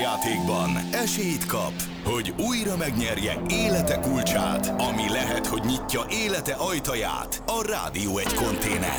játékban esélyt kap, hogy újra megnyerje élete kulcsát, ami lehet, hogy nyitja élete ajtaját, a Rádió egy konténer.